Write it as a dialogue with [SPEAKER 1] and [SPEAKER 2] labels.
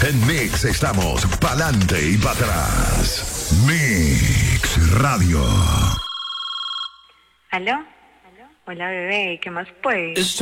[SPEAKER 1] En Mix estamos pa'lante y para atrás. Mix Radio.
[SPEAKER 2] ¿Aló? Hola, bebé, ¿qué más puedes?